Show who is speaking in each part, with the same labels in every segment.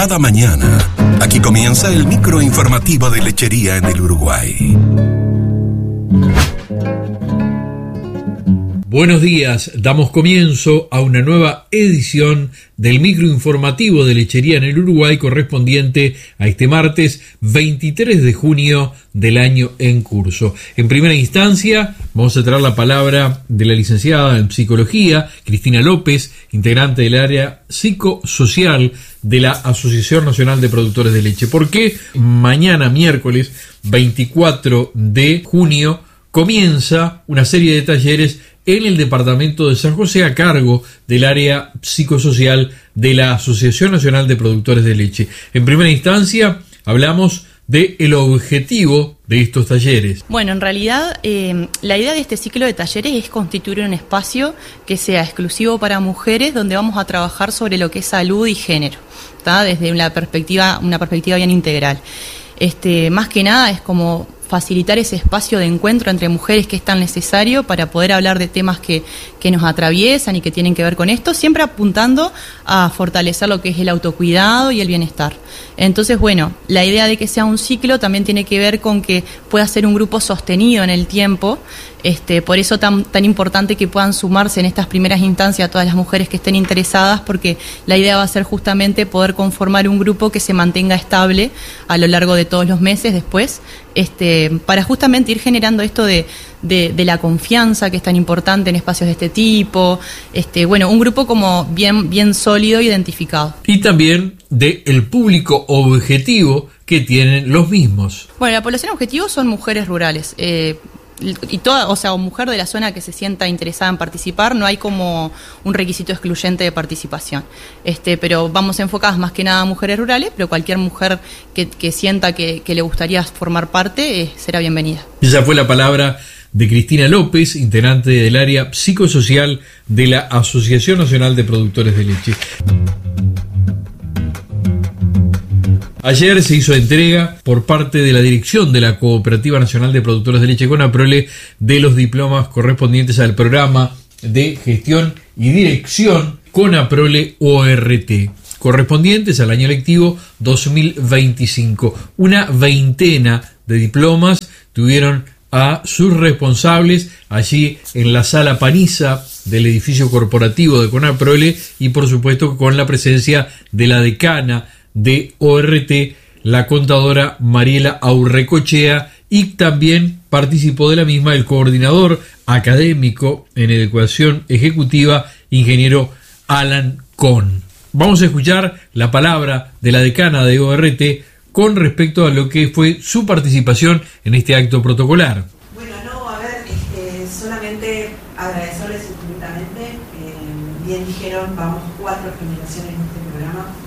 Speaker 1: cada mañana. Aquí comienza el microinformativo de Lechería en el Uruguay.
Speaker 2: Buenos días, damos comienzo a una nueva edición del microinformativo de Lechería en el Uruguay correspondiente a este martes 23 de junio del año en curso. En primera instancia vamos a traer la palabra de la licenciada en Psicología, Cristina López, integrante del área psicosocial de la Asociación Nacional de Productores de Leche. Porque mañana, miércoles 24 de junio, comienza una serie de talleres en el departamento de San José a cargo del área psicosocial de la Asociación Nacional de Productores de Leche. En primera instancia hablamos del objetivo de estos talleres.
Speaker 3: Bueno, en realidad la idea de este ciclo de talleres es constituir un espacio que sea exclusivo para mujeres, donde vamos a trabajar sobre lo que es salud y género, ¿tá? Desde una perspectiva bien integral. Más que nada es como facilitar ese espacio de encuentro entre mujeres que es tan necesario para poder hablar de temas que nos atraviesan y que tienen que ver con esto, siempre apuntando a fortalecer lo que es el autocuidado y el bienestar. Entonces, bueno, la idea de que sea un ciclo también tiene que ver con que pueda ser un grupo sostenido en el tiempo. Por eso tan importante que puedan sumarse en estas primeras instancias todas las mujeres que estén interesadas, porque la idea va a ser justamente poder conformar un grupo que se mantenga estable a lo largo de todos los meses después, para justamente ir generando esto de la confianza que es tan importante en espacios de este tipo, un grupo como bien sólido, identificado.
Speaker 2: Y también del público objetivo que tienen los mismos.
Speaker 3: Bueno, la población objetivo son mujeres rurales, y toda, o mujer de la zona que se sienta interesada en participar. No hay como un requisito excluyente de participación, pero vamos enfocadas más que nada a mujeres rurales, pero cualquier mujer que sienta que le gustaría formar parte será bienvenida.
Speaker 2: Esa fue la palabra de Cristina López, integrante del área psicosocial de la Asociación Nacional de Productores de Leche. Ayer se hizo entrega por parte de la dirección de la Cooperativa Nacional de Productores de Leche CONAPROLE de los diplomas correspondientes al programa de gestión y dirección CONAPROLE ORT, correspondientes al año lectivo 2025. Una veintena de diplomas tuvieron a sus responsables allí en la sala Paniza del edificio corporativo de CONAPROLE, y por supuesto con la presencia de la decana de ORT, la contadora Mariela Aurrecochea, y también participó de la misma el coordinador académico en educación ejecutiva, ingeniero Alan Kohn. Vamos a escuchar la palabra de la decana de ORT con respecto a lo que fue su participación en este acto protocolar.
Speaker 4: Bueno, solamente agradecerles infinitamente. Bien dijeron, vamos 4 generaciones en este programa.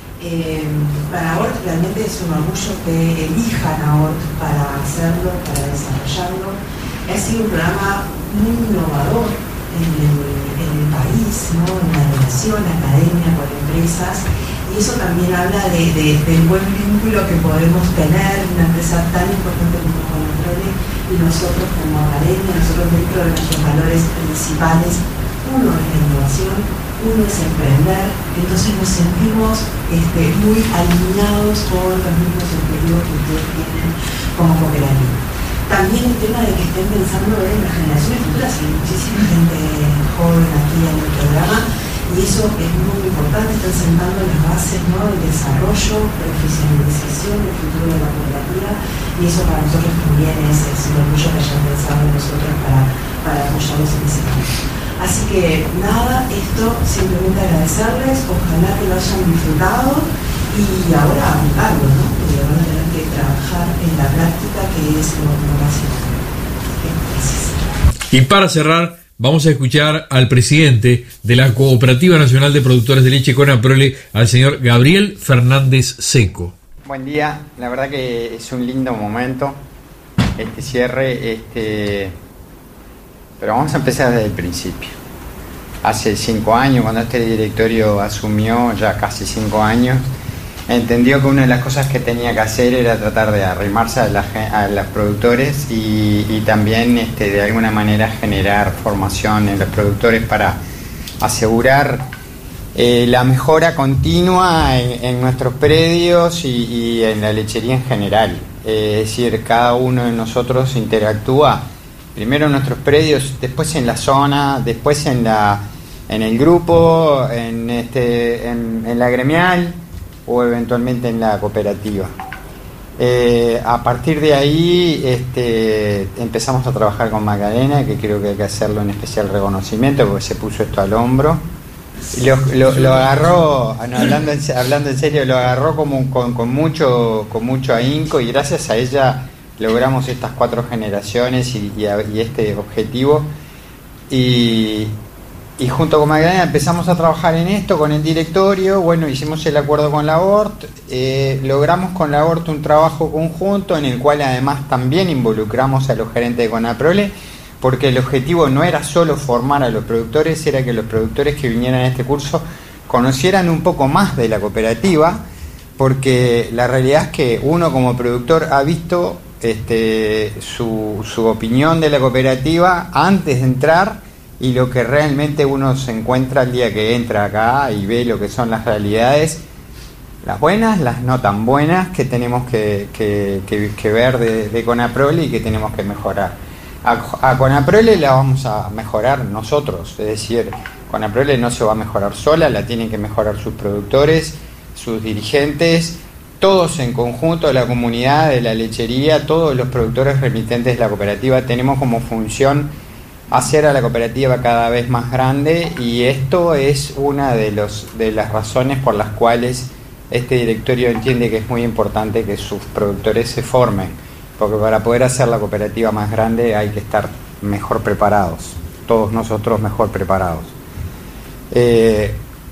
Speaker 4: Para ORT realmente es un orgullo que elijan a ORT para hacerlo, para desarrollarlo. Ha sido un programa muy innovador en el país, ¿no? En la relación academia con empresas, y eso también habla del buen vínculo que podemos tener una empresa tan importante como CONAPROLE y nosotros como academia. Nosotros, dentro de nuestros valores principales, uno es la innovación, uno es emprender. Entonces nos sentimos muy alineados con los mismos objetivos que ustedes tienen como cooperativa. También el tema de que estén pensando en las generaciones futuras. Hay muchísima gente joven aquí en el programa, y eso es muy importante. Están sentando las bases, ¿no?, del desarrollo, profesionalización del futuro de la cooperativa, y eso para nosotros también es un orgullo que hayan pensado en nosotros para apoyarlos en ese camino. Así que nada, esto simplemente agradecerles, ojalá que lo hayan disfrutado, y ahora aplicarlo, ¿no? Porque van a tener que trabajar en la práctica, que es lo más importante. Gracias.
Speaker 2: Y para cerrar, vamos a escuchar al presidente de la Cooperativa Nacional de Productores de Leche CONAPROLE, al señor Gabriel Fernández Seco.
Speaker 5: Buen día, la verdad que es un lindo momento este cierre, pero vamos a empezar desde el principio. Hace 5 años, cuando este directorio asumió, ya casi 5 años, entendió que una de las cosas que tenía que hacer era tratar de arrimarse a los productores y también de alguna manera generar formación en los productores para asegurar la mejora continua en nuestros predios y en la lechería en general. Es decir, cada uno de nosotros interactúa primero en nuestros predios, después en la zona, después en el grupo, en la gremial o eventualmente en la cooperativa. A partir de ahí empezamos a trabajar con Magdalena, que creo que hay que hacerle un especial reconocimiento porque se puso esto al hombro. Lo agarró, hablando en serio, lo agarró con mucho ahínco, y gracias a ella logramos estas 4 generaciones y este objetivo. Y junto con Magdalena empezamos a trabajar en esto con el directorio. Bueno, hicimos el acuerdo con la ORT, logramos con la ORT un trabajo conjunto en el cual además también involucramos a los gerentes de Conaprole, porque el objetivo no era solo formar a los productores, era que los productores que vinieran a este curso conocieran un poco más de la cooperativa, porque la realidad es que uno como productor ha visto su opinión de la cooperativa antes de entrar, y lo que realmente uno se encuentra el día que entra acá y ve lo que son las realidades, las buenas, las no tan buenas, que tenemos que ver de Conaprole y que tenemos que mejorar. A Conaprole la vamos a mejorar nosotros, es decir, Conaprole no se va a mejorar sola, la tienen que mejorar sus productores, sus dirigentes, todos en conjunto, la comunidad de la lechería, todos los productores remitentes de la cooperativa. Tenemos como función hacer a la cooperativa cada vez más grande, y esto es una de las razones por las cuales este directorio entiende que es muy importante que sus productores se formen, porque para poder hacer la cooperativa más grande hay que estar mejor preparados, todos nosotros mejor preparados. En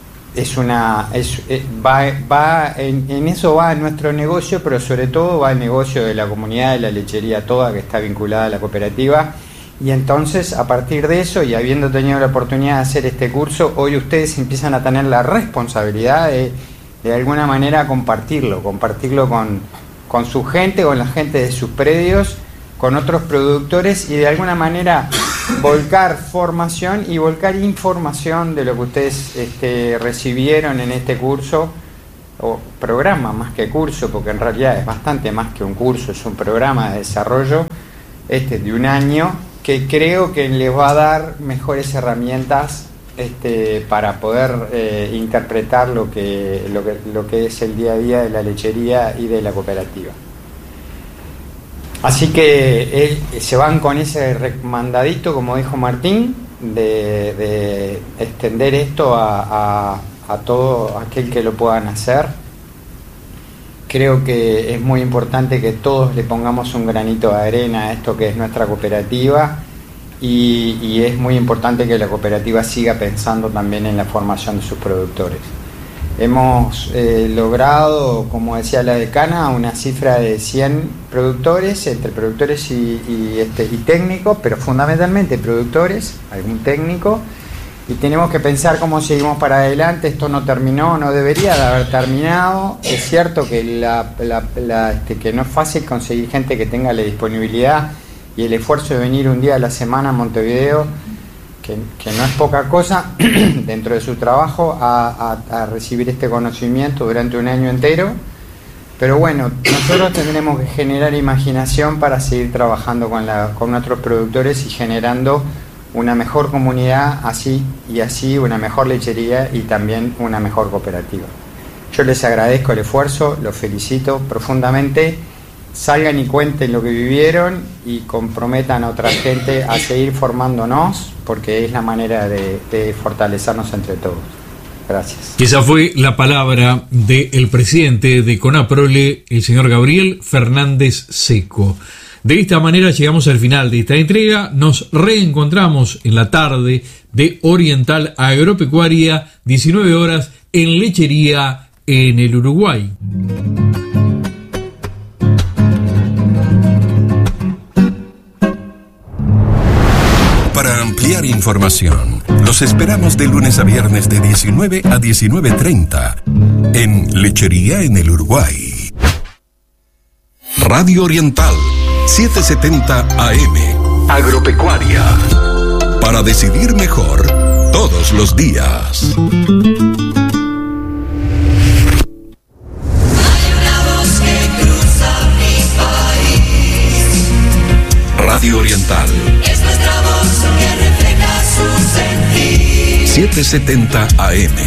Speaker 5: eso va nuestro negocio, pero sobre todo va el negocio de la comunidad de la lechería toda, que está vinculada a la cooperativa. Y entonces, a partir de eso, y habiendo tenido la oportunidad de hacer este curso, hoy ustedes empiezan a tener la responsabilidad de alguna manera compartirlo con su gente, con la gente de sus predios, con otros productores, y de alguna manera volcar formación y volcar información de lo que ustedes recibieron en este curso, o programa más que curso, porque en realidad es bastante más que un curso, es un programa de desarrollo de un año, que creo que les va a dar mejores herramientas para poder interpretar lo que es el día a día de la lechería y de la cooperativa. Así que se van con ese mandadito, como dijo Martín, de extender esto a todo aquel que lo puedan hacer. Creo que es muy importante que todos le pongamos un granito de arena a esto que es nuestra cooperativa, y es muy importante que la cooperativa siga pensando también en la formación de sus productores. Hemos logrado, como decía la decana, una cifra de 100 productores, entre productores y técnicos, pero fundamentalmente productores, algún técnico, y tenemos que pensar cómo seguimos para adelante. Esto no terminó, no debería de haber terminado. Es cierto que que no es fácil conseguir gente que tenga la disponibilidad y el esfuerzo de venir un día a la semana a Montevideo, que no es poca cosa dentro de su trabajo, a recibir este conocimiento durante un año entero. Pero bueno, nosotros tendremos que generar imaginación para seguir trabajando con nuestros productores y generando una mejor comunidad, así, una mejor lechería y también una mejor cooperativa. Yo les agradezco el esfuerzo, los felicito profundamente. Salgan y cuenten lo que vivieron y comprometan a otra gente a seguir formándonos, porque es la manera de fortalecernos entre todos. Gracias.
Speaker 2: Esa fue la palabra del presidente de Conaprole, el señor Gabriel Fernández Seco. De esta manera llegamos al final de esta entrega. Nos reencontramos en la tarde de Oriental Agropecuaria, 19 horas, en Lechería en el Uruguay.
Speaker 1: Para ampliar información, los esperamos de lunes a viernes de 19 a 19:30 en Lechería en el Uruguay. Radio Oriental 770 AM. Agropecuaria. Para decidir mejor todos los días. Radio Oriental.
Speaker 6: Es nuestra voz que refleja su sentir.
Speaker 1: 770 AM.